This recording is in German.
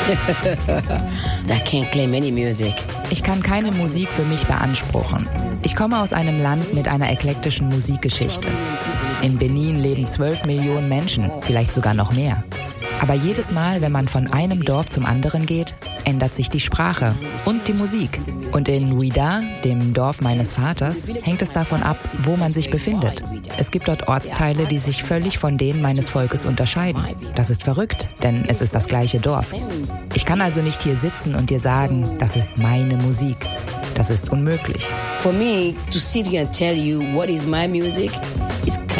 I can't claim any music. Ich kann keine Musik für mich beanspruchen. Ich komme aus einem Land mit einer eklektischen Musikgeschichte. In Benin leben 12 Millionen Menschen, vielleicht sogar noch mehr. Aber jedes Mal, wenn man von einem Dorf zum anderen geht, ändert sich die Sprache und die Musik. Und in Ouidah, dem Dorf meines Vaters, hängt es davon ab, wo man sich befindet. Es gibt dort Ortsteile, die sich völlig von denen meines Volkes unterscheiden. Das ist verrückt, denn es ist das gleiche Dorf. Ich kann also nicht hier sitzen und dir sagen, das ist meine Musik. Das ist unmöglich. For me, to sit here and tell you what is my music,